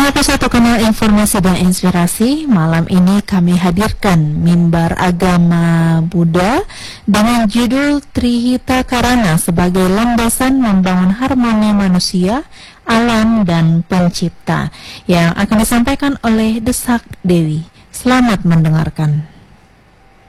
Satu Kanal Informasi dan Inspirasi, malam ini kami hadirkan mimbar agama Buddha dengan judul Trihita Karana sebagai landasan membangun harmoni manusia, alam, dan pencipta, yang akan disampaikan oleh Desak Dewi. Selamat mendengarkan.